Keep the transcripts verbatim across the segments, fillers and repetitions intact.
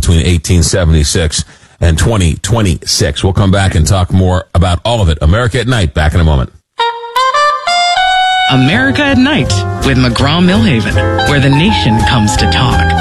between eighteen seventy-six and twenty twenty-six. We'll come back and talk more about all of it. America at Night, back in a moment. America at Night with McGraw-Millhaven, where the nation comes to talk.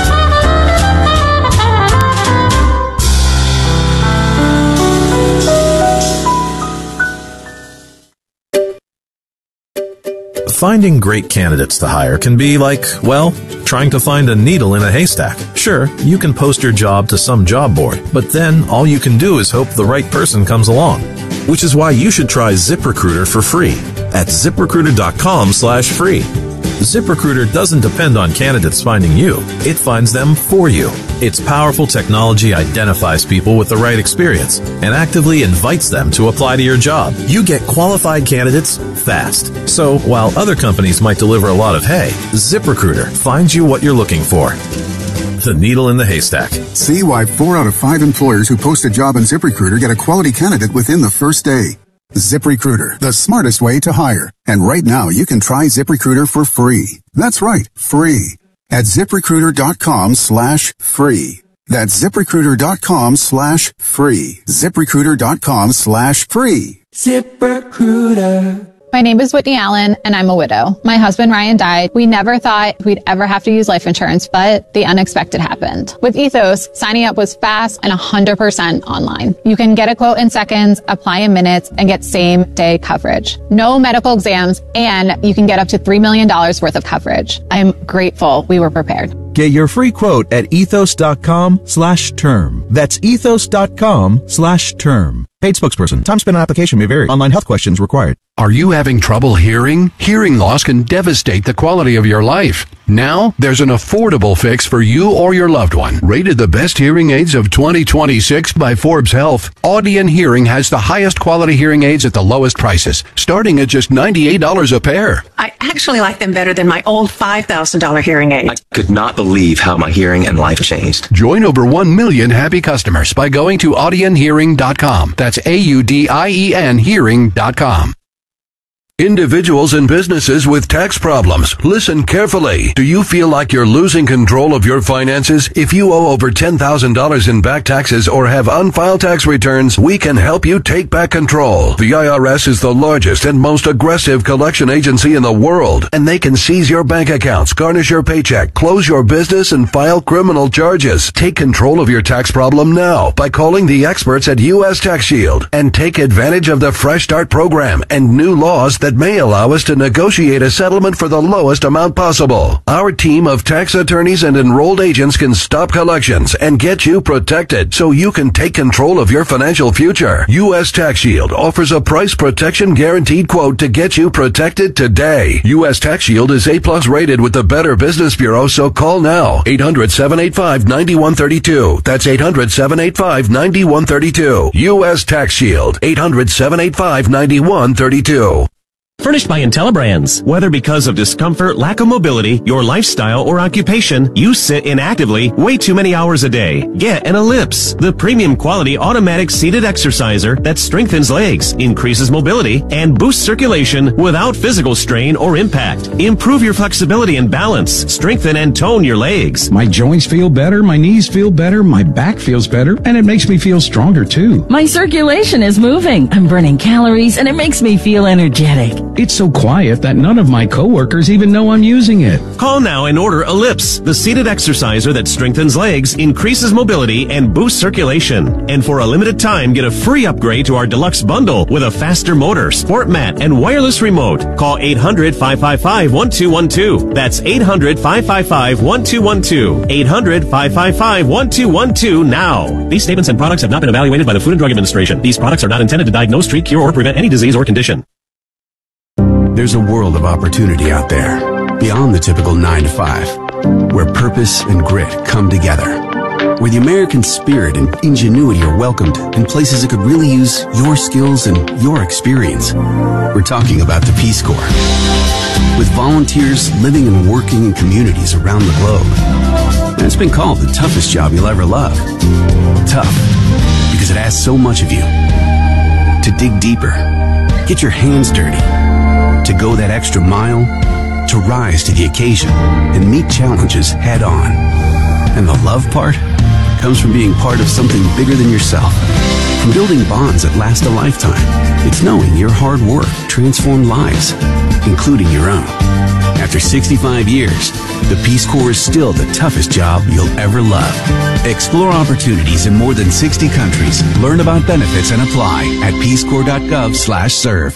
Finding great candidates to hire can be like, well, trying to find a needle in a haystack. Sure, you can post your job to some job board, but then all you can do is hope the right person comes along. Which is why you should try ZipRecruiter for free at ZipRecruiter.com slash free. ZipRecruiter doesn't depend on candidates finding you. It finds them for you. Its powerful technology identifies people with the right experience and actively invites them to apply to your job. You get qualified candidates fast. So while other companies might deliver a lot of hay, ZipRecruiter finds you what you're looking for. The needle in the haystack. See why four out of five employers who post a job on ZipRecruiter get a quality candidate within the first day. ZipRecruiter, the smartest way to hire. And right now, you can try ZipRecruiter for free. That's right, free. At ZipRecruiter.com slash free. That's ZipRecruiter.com slash free. ZipRecruiter.com slash free. ZipRecruiter. My name is Whitney Allen, and I'm a widow. My husband, Ryan, died. We never thought we'd ever have to use life insurance, but the unexpected happened. With Ethos, signing up was fast and one hundred percent online. You can get a quote in seconds, apply in minutes, and get same-day coverage. No medical exams, and you can get up to three million dollars worth of coverage. I'm grateful we were prepared. Get your free quote at ethos.com slash term. That's ethos.com slash term. Paid spokesperson. Time spent on application may vary. Online health questions required. Are you having trouble hearing? Hearing loss can devastate the quality of your life. Now, there's an affordable fix for you or your loved one. Rated the best hearing aids of twenty twenty-six by Forbes Health, Audion Hearing has the highest quality hearing aids at the lowest prices, starting at just ninety-eight dollars a pair. I actually like them better than my old five thousand dollars hearing aid. I could not believe how my hearing and life changed. Join over one million happy customers by going to audion hearing dot com. That's A U D I E N hearing dot com. Individuals and businesses with tax problems, listen carefully. Do you feel like you're losing control of your finances? If you owe over ten thousand dollars in back taxes or have unfiled tax returns, we can help you take back control. The I R S is the largest and most aggressive collection agency in the world, and they can seize your bank accounts, garnish your paycheck, close your business, and file criminal charges. Take control of your tax problem now by calling the experts at U S Tax Shield and take advantage of the Fresh Start program and new laws that may allow us to negotiate a settlement for the lowest amount possible. Our team of tax attorneys and enrolled agents can stop collections and get you protected so you can take control of your financial future. U S Tax Shield offers a price protection guaranteed quote to get you protected today. U S Tax Shield is A plus rated with the Better Business Bureau, so call now. eight hundred, seven eight five, nine one three two. That's eight hundred, seven eight five, nine one three two. U S Tax Shield. eight hundred, seven eight five, nine one three two. Furnished by IntelliBrands. Whether because of discomfort, lack of mobility, your lifestyle, or occupation, you sit inactively way too many hours a day. Get an Ellipse, the premium quality automatic seated exerciser that strengthens legs, increases mobility, and boosts circulation without physical strain or impact. Improve your flexibility and balance, strengthen and tone your legs. My joints feel better, my knees feel better, my back feels better, and it makes me feel stronger too. My circulation is moving. I'm burning calories, and it makes me feel energetic. It's so quiet that none of my coworkers even know I'm using it. Call now and order Ellipse, the seated exerciser that strengthens legs, increases mobility, and boosts circulation. And for a limited time, get a free upgrade to our deluxe bundle with a faster motor, sport mat, and wireless remote. Call eight hundred, five five five, one two one two. That's eight hundred, five five five, one two one two. eight hundred, five five five, one two one two now. These statements and products have not been evaluated by the Food and Drug Administration. These products are not intended to diagnose, treat, cure, or prevent any disease or condition. There's a world of opportunity out there, beyond the typical nine to five, where purpose and grit come together, where the American spirit and ingenuity are welcomed in places that could really use your skills and your experience. We're talking about the Peace Corps. With volunteers living and working in communities around the globe. And it's been called the toughest job you'll ever love. Tough, because it asks so much of you. To dig deeper, get your hands dirty, to go that extra mile, to rise to the occasion and meet challenges head on. And the love part? comes from being part of something bigger than yourself. From building bonds that last a lifetime, it's knowing your hard work transformed lives, including your own. After sixty-five years, the Peace Corps is still the toughest job you'll ever love. Explore opportunities in more than sixty countries. Learn about benefits and apply at peace corps dot gov slash serve.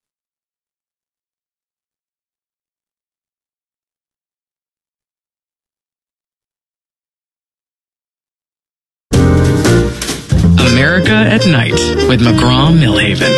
America at Night with McGraw-Millhaven.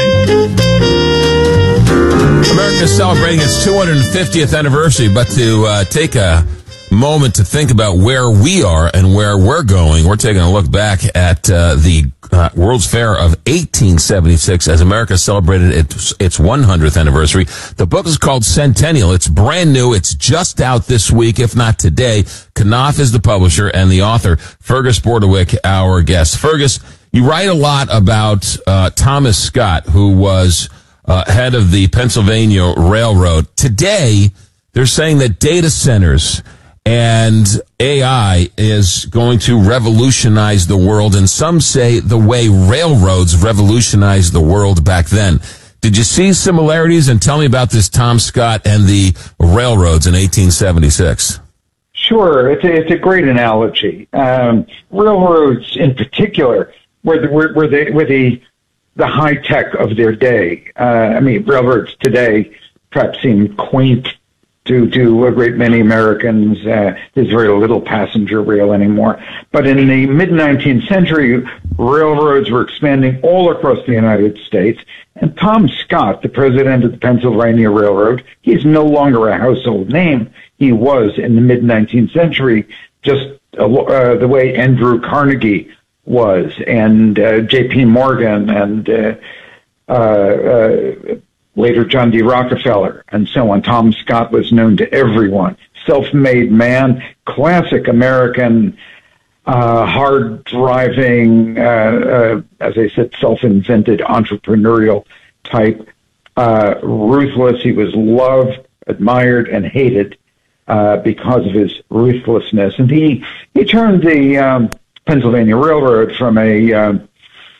America is celebrating its two hundred fiftieth anniversary, but to uh, take a moment to think about where we are and where we're going, we're taking a look back at uh, the uh, World's Fair of eighteen seventy-six as America celebrated its, its one hundredth anniversary. The book is called Centennial. It's brand new. It's just out this week, if not today. Knopf is the publisher and the author. Fergus Bordewick, our guest. Fergus, you write a lot about uh, Thomas Scott, who was uh, head of the Pennsylvania Railroad. Today, they're saying that data centers and A I is going to revolutionize the world, and some say the way railroads revolutionized the world back then. Did you see similarities? And tell me about this Tom Scott and the railroads in eighteen seventy-six. Sure, it's a, it's a great analogy. Um, railroads, in particular, were the were, were the were the the high tech of their day. Uh, I mean, railroads today perhaps seem quaint to to a great many Americans. Uh, there's very little passenger rail anymore. But in the mid nineteenth century, railroads were expanding all across the United States. And Tom Scott, the president of the Pennsylvania Railroad, he's no longer a household name. He was in the mid nineteenth century, just uh, uh, the way Andrew Carnegie was, and uh, J P Morgan, and uh, uh, uh, later John D. Rockefeller, and so on. Tom Scott was known to everyone. Self-made man, classic American, uh, hard-driving, uh, uh, as I said, self-invented entrepreneurial type, uh, ruthless. He was loved, admired, and hated uh, because of his ruthlessness. And he, he turned the um, Pennsylvania Railroad from a um,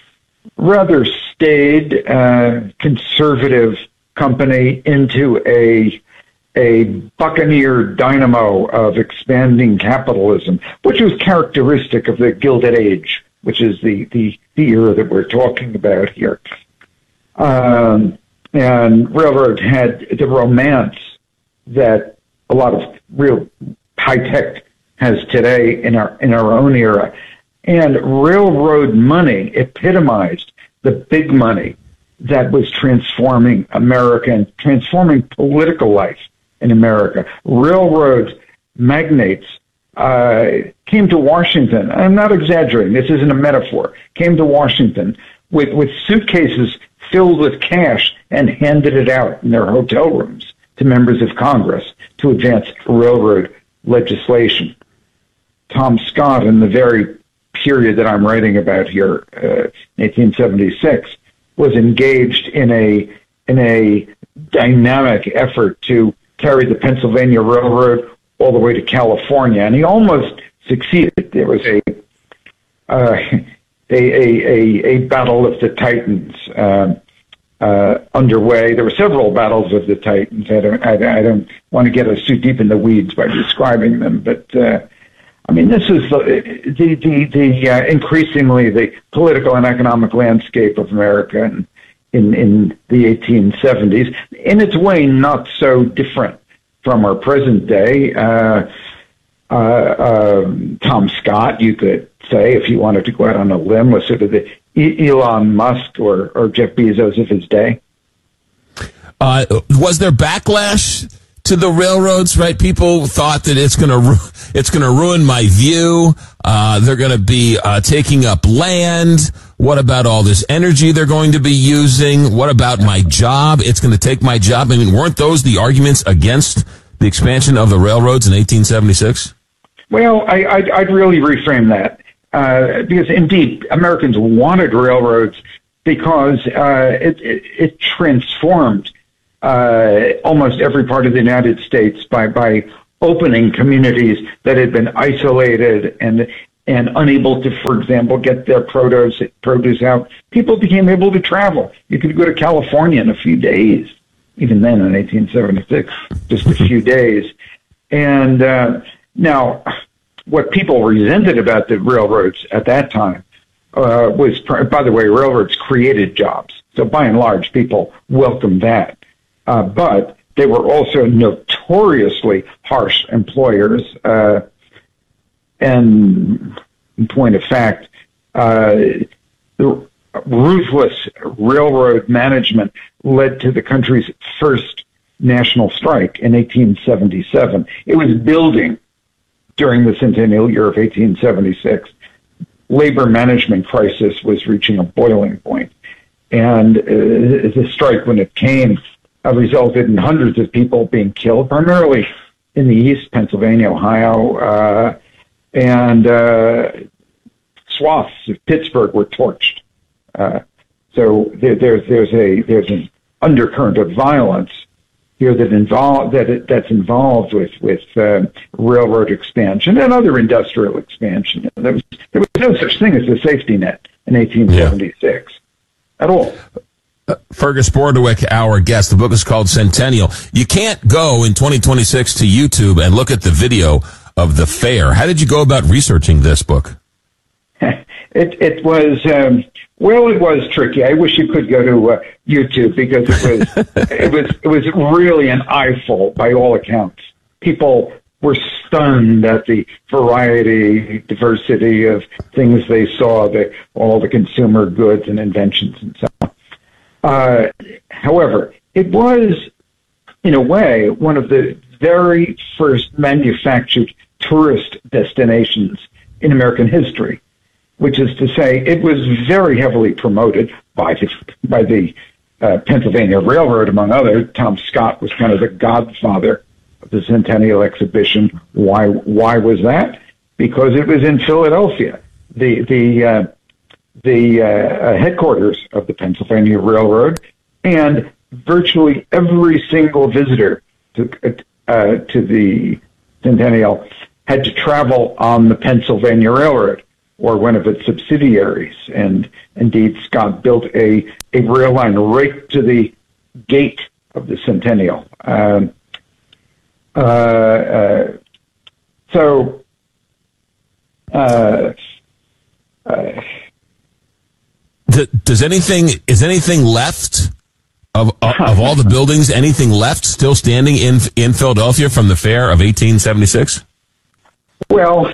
rather staid, uh, conservative company into a a buccaneer dynamo of expanding capitalism, which was characteristic of the Gilded Age, which is the, the, the era that we're talking about here. Um, and railroad had the romance that a lot of real high tech has today in our in our own era. And railroad money epitomized the big money that was transforming America and transforming political life in America. Railroad magnates uh, came to Washington. I'm not exaggerating. This isn't a metaphor. Came to Washington with, with suitcases filled with cash and handed it out in their hotel rooms to members of Congress to advance railroad legislation. Tom Scott, in the very period that I'm writing about here, uh, eighteen seventy-six, was engaged in a in a dynamic effort to carry the Pennsylvania Railroad all the way to California, and he almost succeeded. There was a uh, a, a, a a battle of the Titans uh, uh, underway. There were several battles of the Titans. I don't I, I don't want to get us too deep in the weeds by describing them, but. Uh, I mean, this is the the the, the uh, increasingly the political and economic landscape of America in, in in the eighteen seventies. In its way, not so different from our present day. Uh, uh, um, Tom Scott, you could say, if you wanted to go out on a limb, was sort of the Elon Musk or, or Jeff Bezos of his day. Uh, was there backlash to the railroads, right? People thought that it's going to ru- it's going to ruin my view. Uh, they're going to be uh, taking up land. What about all this energy they're going to be using? What about my job? It's going to take my job. I mean, weren't those the arguments against the expansion of the railroads in eighteen seventy-six? Well, I, I'd, I'd really reframe that uh, because indeed Americans wanted railroads because uh, it, it, it transformed Uh, almost every part of the United States by, by opening communities that had been isolated and and unable to, for example, get their produce produce out, people became able to travel. You could go to California in a few days, even then in eighteen seventy-six, just a few days. And uh, now, what people resented about the railroads at that time uh, was, by the way, railroads created jobs. So by and large, people welcomed that. Uh, but they were also notoriously harsh employers. Uh, and in point of fact, uh, the ruthless railroad management led to the country's first national strike in eighteen seventy-seven. It was building during the centennial year of eighteen seventy-six. Labor management crisis was reaching a boiling point. And uh, the strike, when it came, uh, resulted in hundreds of people being killed, primarily in the East, Pennsylvania, Ohio, uh, and uh, swaths of Pittsburgh were torched. Uh, so there, there's there's a there's an undercurrent of violence here that involve that it, that's involved with with uh, railroad expansion and other industrial expansion. There was there was no such thing as a safety net in eighteen seventy-six yeah. at all. Uh, Fergus Bordewick, our guest. The book is called Centennial. You can't go in twenty twenty-six to YouTube and look at the video of the fair. How did you go about researching this book? It it was um, well, it was tricky. I wish you could go to uh, YouTube because it was it was it was really an eyeful by all accounts. People were stunned at the variety, diversity of things they saw, the all the consumer goods and inventions and so on. Uh, however, it was, in a way, one of the very first manufactured tourist destinations in American history, which is to say it was very heavily promoted by the, by the uh, Pennsylvania Railroad, among others. Tom Scott was kind of the godfather of the Centennial Exhibition. Why Why was that? Because it was in Philadelphia. The, the, uh, the uh, headquarters of the Pennsylvania Railroad, and virtually every single visitor to, uh, to the Centennial had to travel on the Pennsylvania Railroad or one of its subsidiaries. And indeed, Scott built a, a rail line right to the gate of the Centennial. Um, uh, uh, so, uh, uh, Does anything, is anything left of, of all the buildings, anything left still standing in, in Philadelphia from the fair of eighteen seventy-six? Well,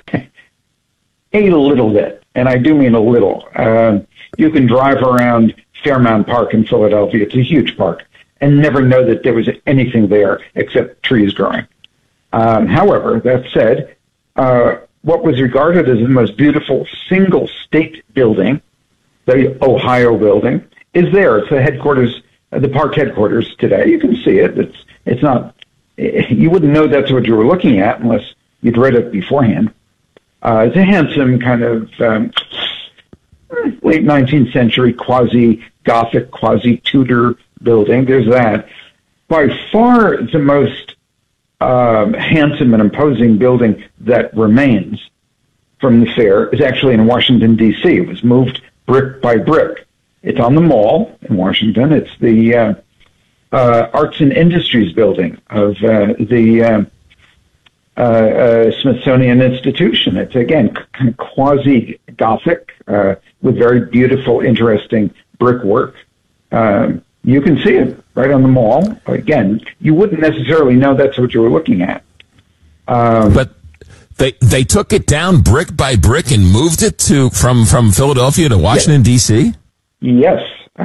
a little bit, and I do mean a little. Uh, you can drive around Fairmount Park in Philadelphia. It's a huge park, and never know that there was anything there except trees growing. Um, however, that said, uh, what was regarded as the most beautiful single state building, the Ohio building, is there. It's the headquarters, uh, the park headquarters today. You can see it. It's it's not. You wouldn't know that's what you were looking at unless you'd read it beforehand. Uh, it's a handsome kind of um, late nineteenth century quasi-Gothic, quasi-Tudor building. There's that. By far the most um, handsome and imposing building that remains from the fair is actually in Washington, D C It was moved brick by brick. It's on the Mall in Washington. It's the uh, uh, Arts and Industries building of uh, the uh, uh, uh, Smithsonian Institution. It's, again, kind of quasi-Gothic uh, with very beautiful, interesting brickwork. Um, you can see it right on the Mall. Again, you wouldn't necessarily know that's what you were looking at. Um, but They they took it down brick by brick and moved it to from, from Philadelphia to Washington, D C? Yes.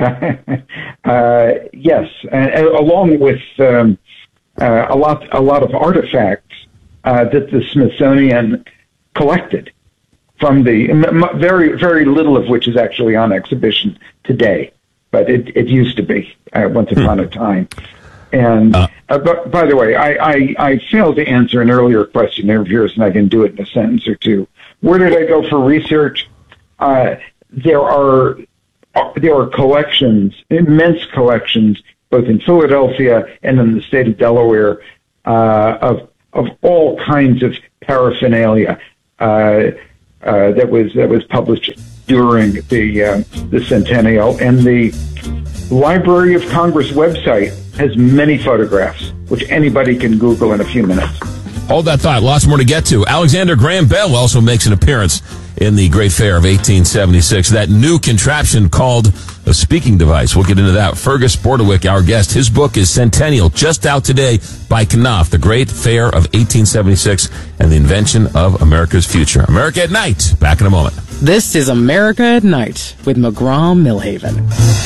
uh, yes. And, and along with um, uh, a lot a lot of artifacts uh, that the Smithsonian collected from the m- very very little of which is actually on exhibition today, but it, it used to be uh, once upon a time. And uh, uh, but, by the way, I, I, I failed to answer an earlier question of yours, and I can do it in a sentence or two. Where did I go for research? Uh, there are there are collections, immense collections, both in Philadelphia and in the state of Delaware, uh, of of all kinds of paraphernalia. Uh, uh, that was that was published during the uh, the centennial. And the Library of Congress website has many photographs, which anybody can Google in a few minutes. Hold that thought. Lots more to get to. Alexander Graham Bell also makes an appearance in the Great Fair of eighteen seventy-six. That new contraption called a speaking device. We'll get into that. Fergus Bordewick, our guest. His book is Centennial, just out today by Knopf, The Great Fair of eighteen seventy-six and the Invention of America's Future. America at Night. Back in a moment. This is America at Night with McGraw-Millhaven.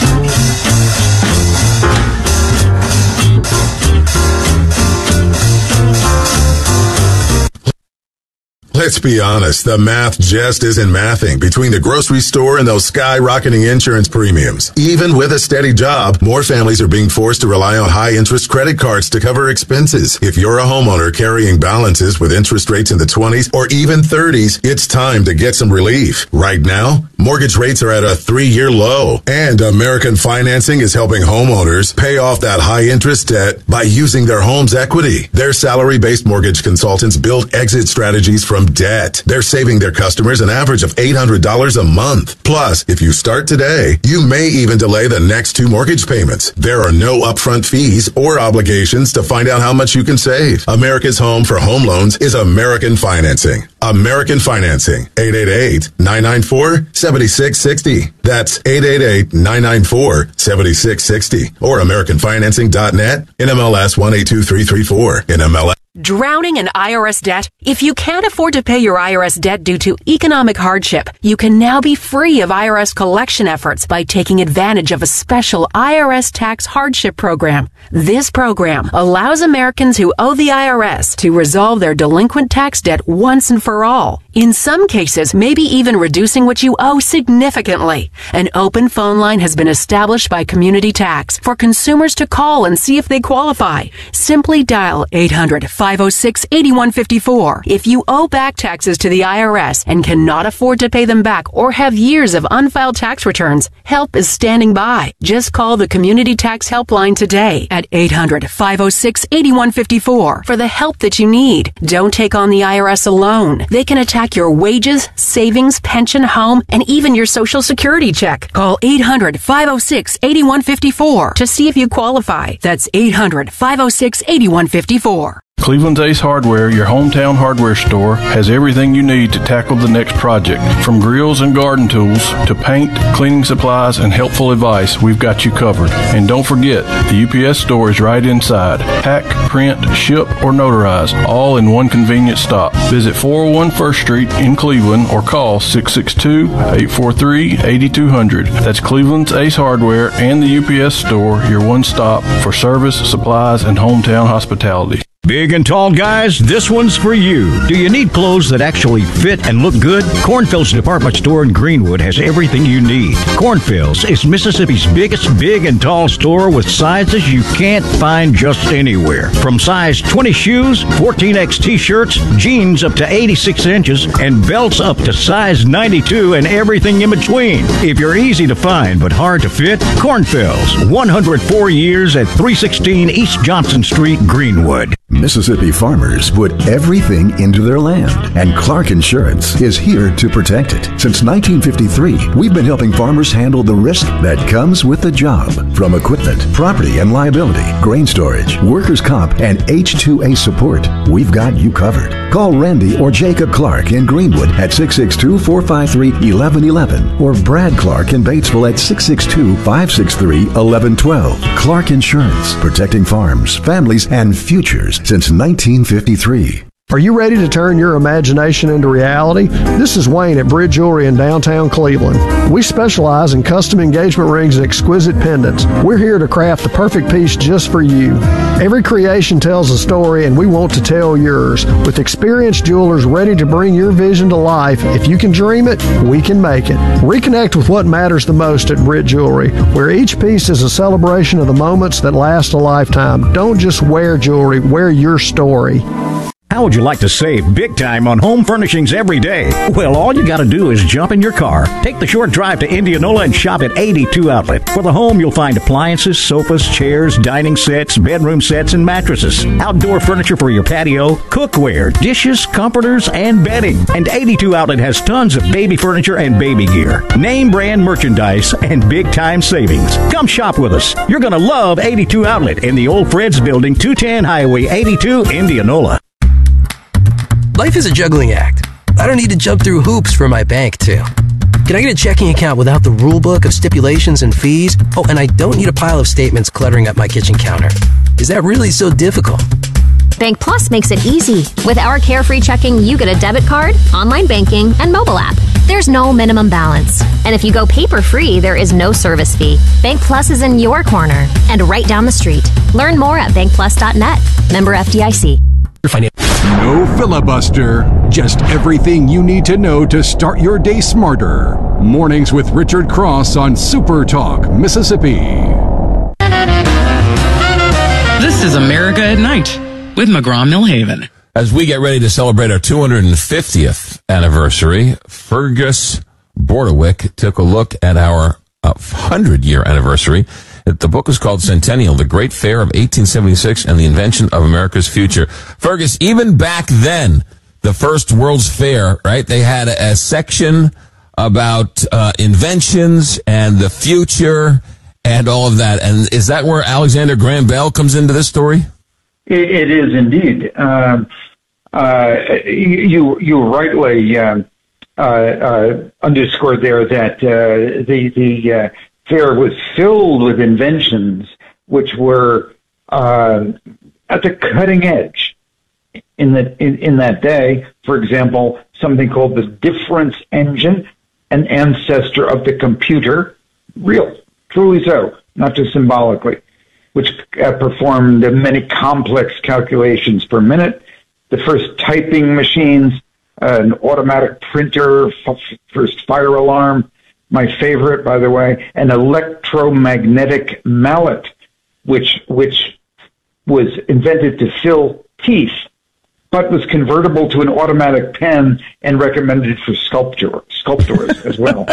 Let's be honest, the math just isn't mathing between the grocery store and those skyrocketing insurance premiums. Even with a steady job, more families are being forced to rely on high-interest credit cards to cover expenses. If you're a homeowner carrying balances with interest rates in the twenties or even thirties, it's time to get some relief. Right now, mortgage rates are at a three-year low, and American Financing is helping homeowners pay off that high-interest debt by using their home's equity. Their salary-based mortgage consultants build exit strategies from debt. They're saving their customers an average of eight hundred dollars a month. Plus, if you start today, you may even delay the next two mortgage payments. There are no upfront fees or obligations to find out how much you can save. America's home for home loans is American Financing. American Financing. eight eight eight, nine nine four, seven six six zero. That's eight eight eight, nine nine four, seven six six zero. Or American Financing dot net. N M L S one eight two three three four. N M L S. Drowning in I R S debt? If you can't afford to pay your I R S debt due to economic hardship, you can now be free of I R S collection efforts by taking advantage of a special I R S tax hardship program. This program allows Americans who owe the I R S to resolve their delinquent tax debt once and for all. In some cases, maybe even reducing what you owe significantly. An open phone line has been established by Community Tax for consumers to call and see if they qualify. Simply dial eight hundred, five oh six, eight one five four. If you owe back taxes to the I R S and cannot afford to pay them back or have years of unfiled tax returns, help is standing by. Just call the Community Tax Helpline today at eight hundred, five oh six, eight one five four for the help that you need. Don't take on the I R S alone. They can attack your wages, savings, pension, home, and even your Social Security check. Call eight hundred, five oh six, eight one five four to see if you qualify. That's eight hundred, five oh six, eight one five four. Cleveland's Ace Hardware, your hometown hardware store, has everything you need to tackle the next project. From grills and garden tools to paint, cleaning supplies, and helpful advice, we've got you covered. And don't forget, the U P S store is right inside. Pack, print, ship, or notarize, all in one convenient stop. Visit four oh one First Street in Cleveland or call six six two, eight four three, eight two zero zero. That's Cleveland's Ace Hardware and the U P S store, your one stop for service, supplies, and hometown hospitality. Big and tall guys, this one's for you. Do you need clothes that actually fit and look good? Cornfield's department store in Greenwood has everything you need. Cornfield's is Mississippi's biggest big and tall store with sizes you can't find just anywhere. From size twenty shoes, fourteen X t-shirts, jeans up to eighty-six inches, and belts up to size ninety-two and everything in between. If you're easy to find but hard to fit, Cornfield's, one hundred four years at three sixteen East Johnson Street, Greenwood. Mississippi farmers put everything into their land, and Clark Insurance is here to protect it. Since nineteen fifty-three, we've been helping farmers handle the risk that comes with the job. From equipment, property and liability, grain storage, workers' comp, and H two A support, we've got you covered. Call Randy or Jacob Clark in Greenwood at six six two, four five three, one one one one or Brad Clark in Batesville at six six two, five six three, one one one two. Clark Insurance, protecting farms, families, and futures since nineteen fifty-three. Are you ready to turn your imagination into reality? This is Wayne at Brit Jewelry in downtown Cleveland. We specialize in custom engagement rings and exquisite pendants. We're here to craft the perfect piece just for you. Every creation tells a story, and we want to tell yours. With experienced jewelers ready to bring your vision to life, if you can dream it, we can make it. Reconnect with what matters the most at Brit Jewelry, where each piece is a celebration of the moments that last a lifetime. Don't just wear jewelry, wear your story. How would you like to save big time on home furnishings every day? Well, all you got to do is jump in your car, take the short drive to Indianola, and shop at eighty-two Outlet. For the home, you'll find appliances, sofas, chairs, dining sets, bedroom sets, and mattresses. Outdoor furniture for your patio, cookware, dishes, comforters, and bedding. And eighty-two Outlet has tons of baby furniture and baby gear. Name brand merchandise and big time savings. Come shop with us. You're going to love eighty-two Outlet in the Old Fred's Building, two ten Highway eighty-two, Indianola. Life is a juggling act. I don't need to jump through hoops for my bank, too. Can I get a checking account without the rule book of stipulations and fees? Oh, and I don't need a pile of statements cluttering up my kitchen counter. Is that really so difficult? Bank Plus makes it easy. With our carefree checking, you get a debit card, online banking, and mobile app. There's no minimum balance. And if you go paper-free, there is no service fee. Bank Plus is in your corner and right down the street. Learn more at bank plus dot net. Member F D I C. No filibuster, just everything you need to know to start your day smarter. Mornings with Richard Cross on Super Talk, Mississippi. This is America at Night with McGraw-Millhaven. As we get ready to celebrate our two hundred fiftieth anniversary, Fergus Bordewick took a look at our uh, one hundred year anniversary. The book is called Centennial, The Great Fair of eighteen seventy-six and the Invention of America's Future. Fergus, even back then, the first World's Fair, right, they had a, a section about uh, inventions and the future and all of that. And is that where Alexander Graham Bell comes into this story? It, it is indeed. Um, uh, you you rightly um, uh, uh, underscored there that uh, the the uh, fair was filled with inventions which were uh, at the cutting edge in the in, in that day. For example, something called the difference engine, an ancestor of the computer, real, truly so, not just symbolically, which uh, performed many complex calculations per minute. The first typing machines, uh, an automatic printer, f- first fire alarm, my favorite, by the way, an electromagnetic mallet, which which was invented to fill teeth, but was convertible to an automatic pen and recommended for sculpture, sculptors as well.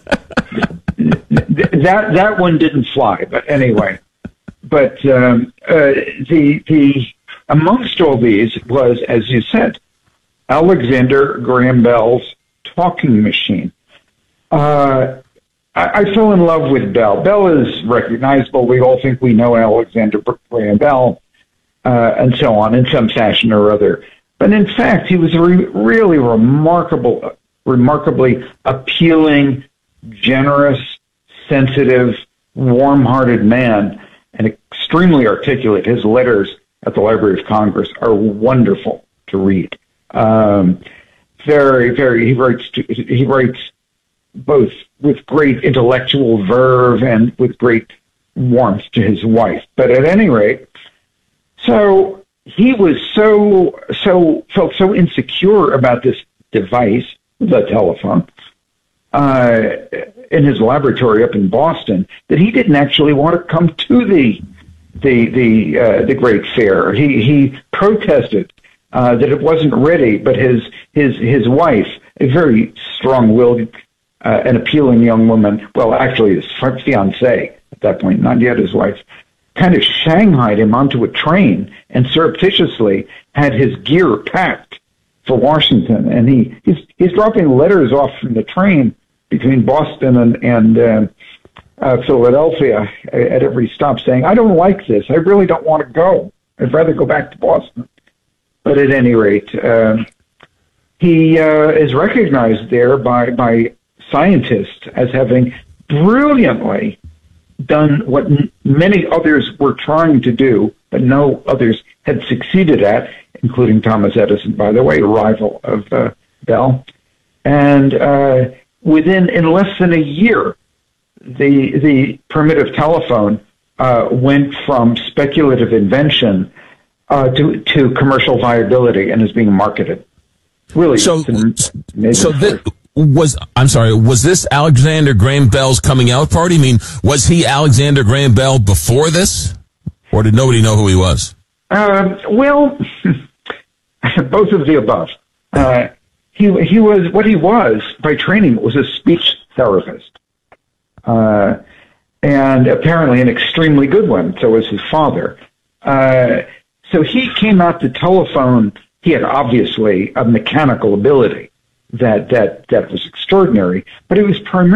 that that one didn't fly, but anyway. But um, uh, the the amongst all these was, as you said, Alexander Graham Bell's talking machine. Uh, I, I fell in love with Bell. Bell is recognizable. We all think we know Alexander Graham Bell, uh, and so on, in some fashion or other. But in fact, he was a re- really remarkable, remarkably appealing, generous, sensitive, warm-hearted man, and extremely articulate. His letters at the Library of Congress are wonderful to read. Um, very, very. He writes. He writes both with great intellectual verve and with great warmth to his wife. But at any rate, so he was so so felt so insecure about this device, the telephone, uh, in his laboratory up in Boston, that he didn't actually want to come to the the the uh, the Great Fair. He he protested uh, that it wasn't ready, but his his his wife, a very strong-willed uh, and appealing young woman, well, actually his fiancée at that point, not yet his wife, kind of shanghaied him onto a train and surreptitiously had his gear packed for Washington, and he he's he's dropping letters off from the train between Boston and, and uh, uh, Philadelphia at every stop, saying, I don't like this. I really don't want to go. I'd rather go back to Boston. But at any rate, uh, he uh, is recognized there by, by scientists as having brilliantly done what n- many others were trying to do, but no others had succeeded at, including Thomas Edison, by the way, a rival of uh, Bell. And uh, within, in less than a year, the the primitive telephone uh, went from speculative invention uh, to to commercial viability and is being marketed. Really, so so this was I'm sorry, was this Alexander Graham Bell's coming out party? I mean, was he Alexander Graham Bell before this, or did nobody know who he was? Uh, well. both of the above. Uh, he he was what he was by training was a speech therapist, uh, and apparently an extremely good one. So was his father. Uh, so he came out to telephone. He had obviously a mechanical ability that that that was extraordinary, but it was primarily